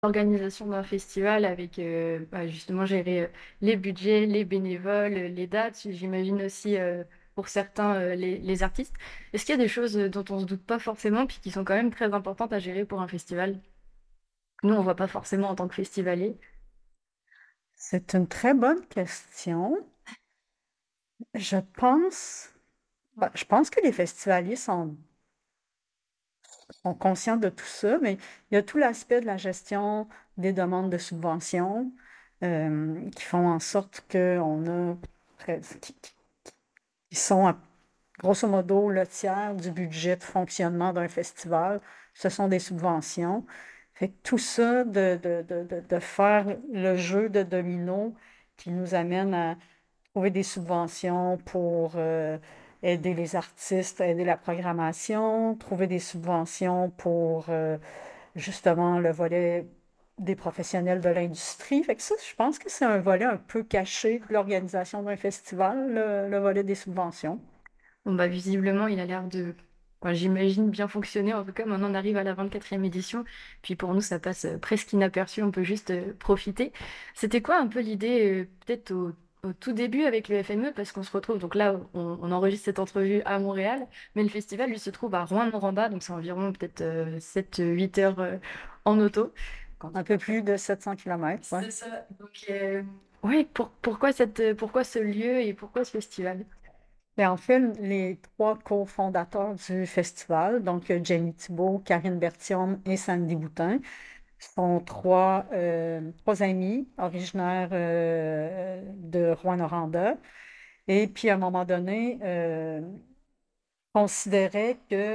l'organisation d'un festival avec justement gérer les budgets, les bénévoles, les dates, j'imagine aussi pour certains les artistes. Est-ce qu'il y a des choses dont on se doute pas forcément puis qui sont quand même très importantes à gérer pour un festival? Nous, on voit pas forcément en tant que festivalier. C'est une très bonne question. Je pense, je pense que les festivaliers sont conscients de tout ça, mais il y a tout l'aspect de la gestion des demandes de subventions qui font en sorte qu'on a qui sont grosso modo le tiers du budget de fonctionnement d'un festival. Ce sont des subventions. Fait que tout ça, de faire le jeu de domino qui nous amène à trouver des subventions pour aider les artistes, aider la programmation, trouver des subventions pour justement le volet des professionnels de l'industrie. Fait que ça, je pense que c'est un volet un peu caché de l'organisation d'un festival, le volet des subventions. Bon, bah, visiblement, il a l'air de, enfin, j'imagine, bien fonctionner. En tout cas, maintenant, on arrive à la 24e édition. Puis pour nous, ça passe presque inaperçu. On peut juste profiter. C'était quoi un peu l'idée, peut-être au tout début avec le FME, parce qu'on se retrouve, donc là, on enregistre cette entrevue à Montréal, mais le festival, lui, se trouve à Rouen-Noranda, donc c'est environ peut-être 7-8 heures en auto. Quand Un tu peu pars. plus de 700 kilomètres, ouais. C'est ça. Donc, ouais, pourquoi ce lieu et pourquoi ce festival? Mais en fait, les trois cofondateurs du festival, donc Jenny Thibault, Karine Bertium et Sandy Boutin, sont trois amis originaires de Rouen-Noranda. Et puis, à un moment donné, considéraient que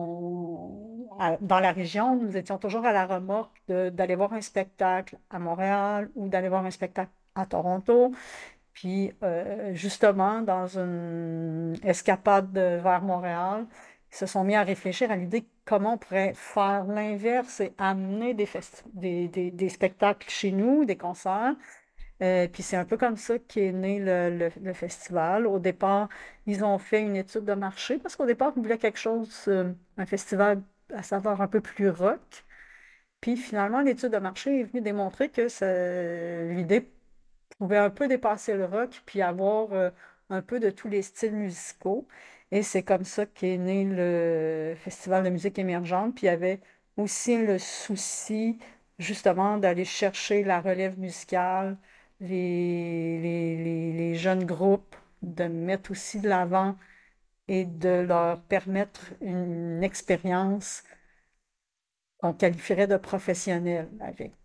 dans la région, nous étions toujours à la remorque d'aller voir un spectacle à Montréal ou d'aller voir un spectacle à Toronto. Puis, justement, dans une escapade vers Montréal, ils se sont mis à réfléchir à l'idée comment on pourrait faire l'inverse et amener des spectacles chez nous, des concerts. Puis c'est un peu comme ça qu'est né le festival. Au départ, ils ont fait une étude de marché parce qu'au départ, ils voulaient quelque chose, un festival à savoir un peu plus rock. Puis finalement, l'étude de marché est venue démontrer que l'idée pouvait un peu dépasser le rock puis avoir un peu de tous les styles musicaux. Et c'est comme ça qu'est né le Festival de musique émergente. Puis il y avait aussi le souci, justement, d'aller chercher la relève musicale, les jeunes groupes, de mettre aussi de l'avant et de leur permettre une expérience qu'on qualifierait de professionnelle, avec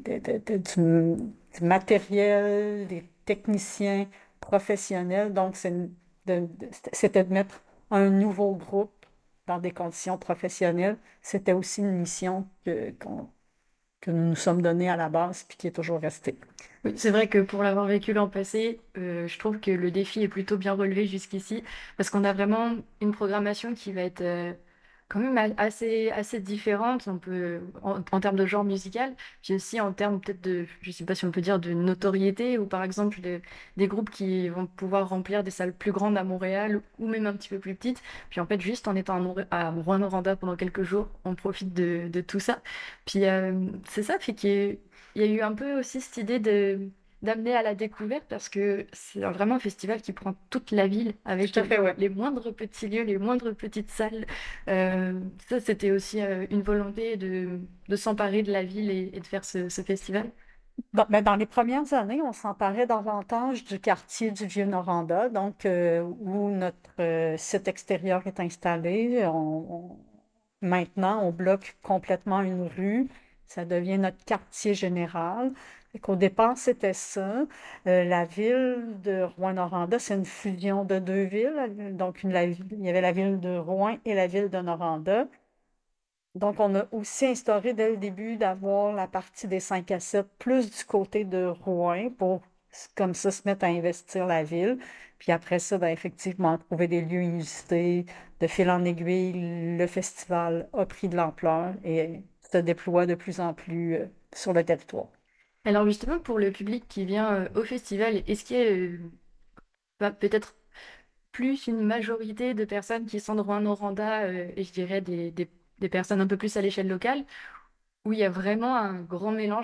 du matériel, des techniciens professionnels. Donc, c'était de mettre un nouveau groupe dans des conditions professionnelles. C'était aussi une mission que nous nous sommes donnée à la base, puis qui est toujours restée. Oui, c'est vrai que pour l'avoir vécu l'an passé, je trouve que le défi est plutôt bien relevé jusqu'ici, parce qu'on a vraiment une programmation qui va être quand même assez différente, on peut, en termes de genre musical, puis aussi en termes peut-être de, je sais pas si on peut dire de notoriété, ou par exemple des groupes qui vont pouvoir remplir des salles plus grandes à Montréal, ou même un petit peu plus petites, puis en fait juste en étant à Rouen-Noranda pendant quelques jours, on profite de tout ça. Puis c'est ça, fait que il y a eu un peu aussi cette idée de d'amener à la découverte parce que c'est vraiment un festival qui prend toute la ville avec Tout à fait, oui. les moindres petits lieux, les moindres petites salles. Ça, c'était aussi une volonté de s'emparer de la ville et de faire ce festival. Dans les premières années, on s'emparait davantage du quartier du Vieux-Noranda, donc où notre site extérieur est installé. Maintenant, on bloque complètement une rue. Ça devient notre quartier général. Au départ, c'était ça. La ville de Rouen-Noranda, c'est une fusion de deux villes. Donc, il y avait la ville de Rouen et la ville de Noranda. Donc, on a aussi instauré dès le début d'avoir la partie des 5 à 7 plus du côté de Rouen pour, comme ça, se mettre à investir la ville. Puis après ça, ben, effectivement, trouver des lieux inusités. De fil en aiguille, le festival a pris de l'ampleur et se déploie de plus en plus sur le territoire. Alors justement, pour le public qui vient au festival, est-ce qu'il y a peut-être plus une majorité de personnes qui sont de Rouen-Noranda, et je dirais des personnes un peu plus à l'échelle locale? où il y a vraiment un grand mélange